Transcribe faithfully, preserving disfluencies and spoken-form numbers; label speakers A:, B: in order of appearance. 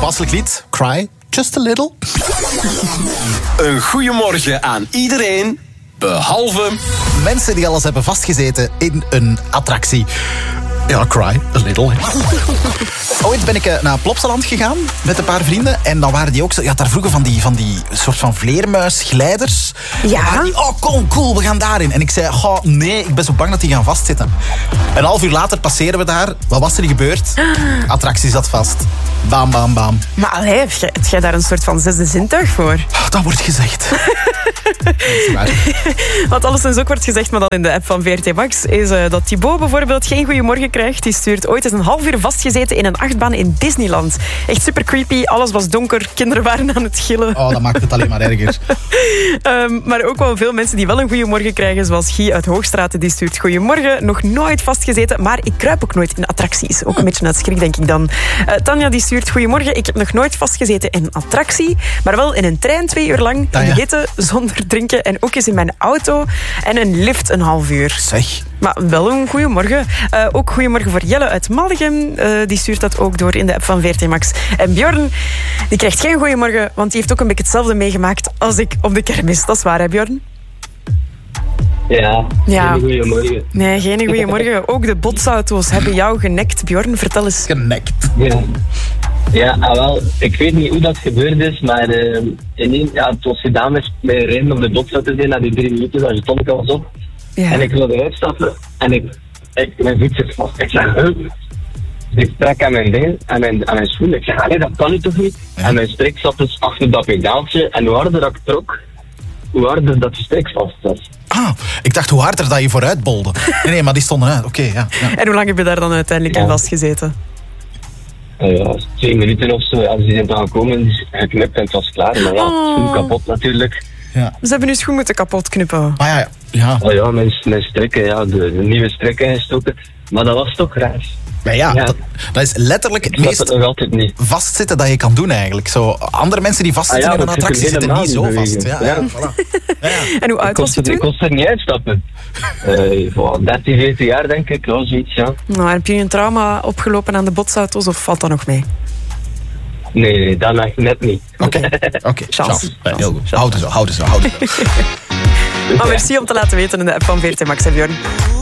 A: toepasselijk lied. Cry, just a little.
B: Een goeiemorgen aan iedereen, behalve...
A: mensen die al eens hebben vastgezeten in een attractie. Ja, cry, a little. Ooit ben ik naar Plopsaland gegaan met een paar vrienden. En dan waren die ook zo... Ja, daar vroegen van die, van die soort van vleermuisglijders.
C: Ja.
A: Die, oh, cool, cool, we gaan daarin. En ik zei, oh, nee, ik ben zo bang dat die gaan vastzitten. Een half uur later passeren we daar. Wat was er gebeurd? Attractie zat vast. Bam, bam, bam.
C: Maar allee, heb jij, heb jij daar een soort van zesde zintuig voor?
A: Dat wordt gezegd.
C: Wat alleszins ook wordt gezegd, maar dan in de app van V R T Max, is uh, dat Thibaut bijvoorbeeld geen goeiemorgen krijgt. Die stuurt ooit eens een half uur vastgezeten in een achtbaan in Disneyland. Echt super creepy, alles was donker, kinderen waren aan het gillen.
A: Oh, dat maakt het alleen maar erger.
C: um, maar ook wel veel mensen die wel een goeiemorgen krijgen, zoals Guy uit Hoogstraten, die stuurt goeiemorgen, nog nooit vastgezeten, maar ik kruip ook nooit in attracties. Ook een beetje uit schrik, denk ik dan. Uh, Tanja die stuurt goeiemorgen, ik heb nog nooit vastgezeten in een attractie, maar wel in een trein twee uur lang, in de hitte, zonder drinken en ook eens in mijn auto en een lift een half uur.
A: Zeg.
C: Maar wel een goeiemorgen. Uh, ook goeiemorgen voor Jelle uit Maldegem. Uh, die stuurt dat ook door in de app van V R T Max. En Bjorn, die krijgt geen goeiemorgen, want die heeft ook een beetje hetzelfde meegemaakt als ik op de kermis. Dat is waar, hè Bjorn?
D: Ja,
C: ja.
D: geen goeiemorgen.
C: Nee, geen goeiemorgen. Ook de botsauto's hebben jou genekt. Bjorn, vertel eens.
A: Genekt.
D: Ja. Ja, ah, wel, ik weet niet hoe dat gebeurd is, maar uh, ineens, ja, het was gedaan met mijn rijden op de botsauto zijn na die drie minuten, als je tonneke was op.
C: Ja.
D: En ik wilde uitstappen en ik, ik mijn fiets zit vast. Ik zeg, huh? Dus ik trek aan mijn dingen, aan mijn, aan mijn schoen. Ik zeg, allee, dat kan nu toch niet? Ja. En mijn strik zat dus achter dat pedaaltje. En hoe harder dat ik trok, hoe harder dat de strik vast was.
A: Ah, ik dacht hoe harder dat je vooruit bolde. Nee, nee, maar die stonden uit. Oké, okay, ja, ja.
C: En hoe lang heb je daar dan uiteindelijk
D: ja.
C: in vastgezeten?
D: Uh, ja, twee minuten of zo. Als die zijn dan gekomen, is geknipt en het was klaar. Maar ja,
C: oh.
D: schoen kapot natuurlijk.
A: Ja.
C: Ze hebben hun schoen moeten kapot knippen.
A: Maar ja, ja.
D: Oh ja, mijn, mijn strikken, ja, de, de nieuwe strikken gestoken. Maar dat was toch raar.
A: Maar ja, ja. Dat, dat is letterlijk het meest
D: het nog altijd niet.
A: vastzitten dat je kan doen eigenlijk. Zo, andere mensen die vastzitten
D: ah, ja,
A: in een attractie zitten niet zo vast. Ja, ja. Ja,
C: voilà. Ja, ja. En hoe oud was je toen?
D: Ik kon er niet uitstappen. Uh, voor dertien, veertien jaar denk ik, ja, zoiets, ja.
C: Nou, heb je een trauma opgelopen aan de botsauto's of valt dat nog mee?
D: Nee, nee, dat echt net niet.
A: Oké, okay. okay.
C: Chance.
A: Heel goed. Houd het zo, houd het zo, houd het zo.
C: Maar merci om te laten weten in de app van V R T Max, Bjorn.